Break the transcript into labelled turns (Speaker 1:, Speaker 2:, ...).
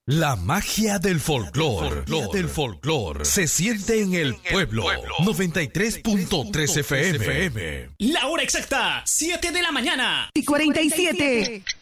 Speaker 1: La magia del folclor se siente en el pueblo. 93.3 FM.
Speaker 2: La hora exacta, 7 de la mañana.
Speaker 3: Y 47.